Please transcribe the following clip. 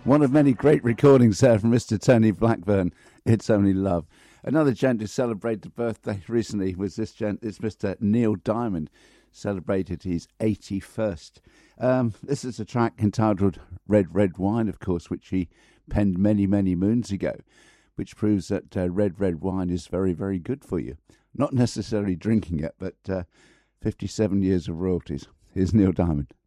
One of many great recordings there from Mr. Tony Blackburn, It's Only Love. Another gent who celebrated birthday recently was this gent. It's Mr. Neil Diamond, celebrated his 81st. This is a track entitled Red, Red Wine, of course, which he penned many, many moons ago, which proves that red, red wine is very, very good for you. Not necessarily drinking it, but 57 years of royalties. Here's Neil Diamond.